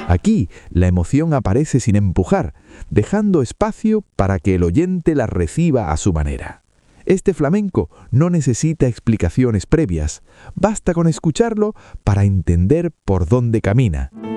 Aquí la emoción aparece sin empujar, dejando espacio para que el oyente la reciba a su manera. Este flamenco no necesita explicaciones previas, basta con escucharlo para entender por dónde camina.